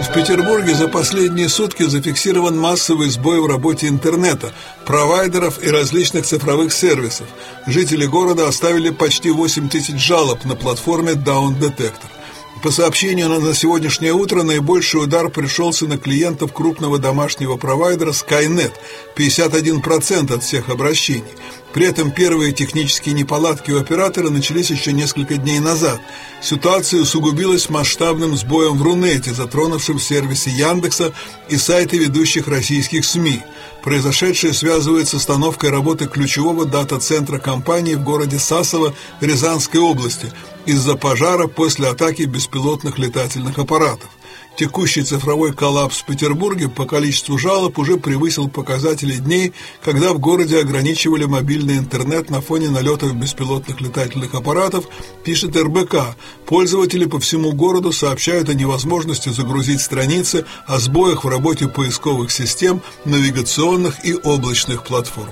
В Петербурге за последние сутки зафиксирован массовый сбой в работе интернета, провайдеров и различных цифровых сервисов. Жители города оставили почти 8 тысяч жалоб на платформе Down Detector. По сообщению на сегодняшнее утро наибольший удар пришелся на клиентов крупного домашнего провайдера Skynet – 51% от всех обращений. При этом первые технические неполадки у оператора начались еще несколько дней назад. Ситуация усугубилась масштабным сбоем в Рунете, затронувшим сервисы Яндекса и сайты ведущих российских СМИ. Произошедшее связывает с остановкой работы ключевого дата-центра компании в городе Сасово Рязанской области из-за пожара после атаки беспилотных летательных аппаратов. Текущий цифровой коллапс в Петербурге по количеству жалоб уже превысил показатели дней, когда в городе ограничивали мобильный интернет на фоне налетов беспилотных летательных аппаратов, пишет РБК. Пользователи по всему городу сообщают о невозможности загрузить страницы, о сбоях в работе поисковых систем, навигационных и облачных платформ.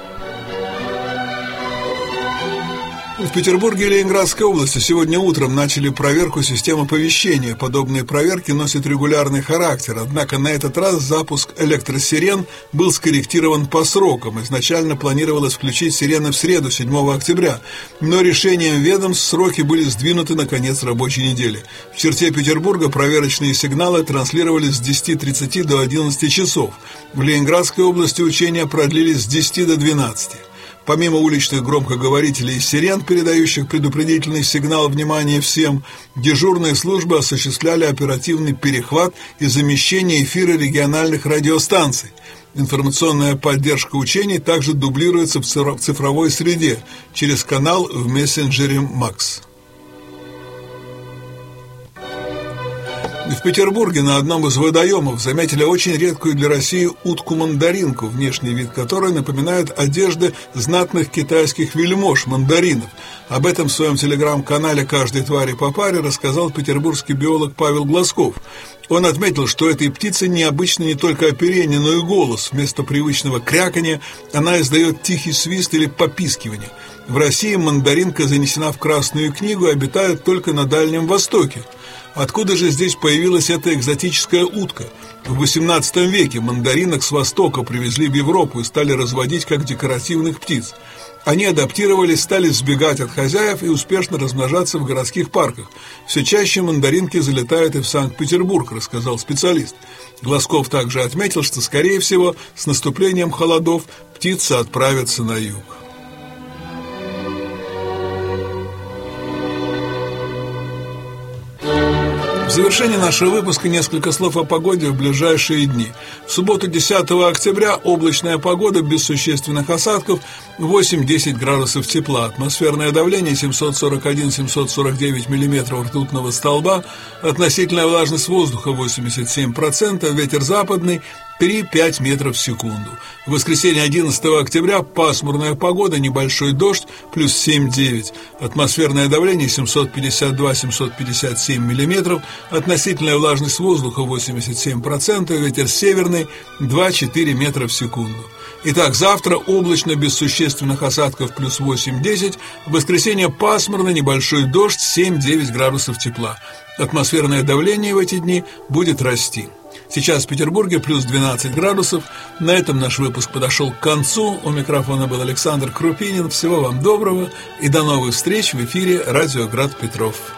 В Петербурге и Ленинградской области сегодня утром начали проверку систем оповещения. Подобные проверки носят регулярный характер, однако на этот раз запуск электросирен был скорректирован по срокам. Изначально планировалось включить сирены в среду, 7 октября, но решением ведомств сроки были сдвинуты на конец рабочей недели. В черте Петербурга проверочные сигналы транслировались с 10:30 до 11 часов. В Ленинградской области учения продлились с 10 до 12. Помимо уличных громкоговорителей и сирен, передающих предупредительный сигнал «Внимание всем», дежурные службы осуществляли оперативный перехват и замещение эфира региональных радиостанций. Информационная поддержка учений также дублируется в цифровой среде через канал в мессенджере МАКС. В Петербурге на одном из водоемов заметили очень редкую для России утку-мандаринку, внешний вид которой напоминает одежды знатных китайских вельмож мандаринов. Об этом в своем телеграм-канале «Каждой твари по паре» рассказал петербургский биолог Павел Глазков. Он отметил, что этой птице необычно не только оперение, но и голос. Вместо привычного кряканья она издает тихий свист или попискивание. В России мандаринка занесена в Красную книгу и обитает только на Дальнем Востоке. Откуда же здесь появилась эта экзотическая утка? В XVIII веке мандаринок с Востока привезли в Европу и стали разводить как декоративных птиц. Они адаптировались, стали сбегать от хозяев и успешно размножаться в городских парках. Все чаще мандаринки залетают и в Санкт-Петербург, рассказал специалист. Глазков также отметил, что, скорее всего, с наступлением холодов птицы отправятся на юг. В завершение нашего выпуска несколько слов о погоде в ближайшие дни. В субботу 10 октября облачная погода без существенных осадков, 8-10 градусов тепла, атмосферное давление 741-749 миллиметров ртутного столба, относительная влажность воздуха 87%, ветер западный 3-5 метров в секунду. В воскресенье 11 октября пасмурная погода, небольшой дождь, плюс 7-9. Атмосферное давление 752-757 миллиметров, относительная влажность воздуха 87%, ветер северный 2-4 метра в секунду. Итак, завтра облачно, без существенных осадков, плюс 8-10. В воскресенье пасмурно, небольшой дождь, 7-9 градусов тепла. Атмосферное давление в эти дни будет расти. Сейчас в Петербурге плюс 12 градусов. На этом наш выпуск подошел к концу. У микрофона был Александр Крупинин. Всего вам доброго и до новых встреч в эфире «Радио Град Петров».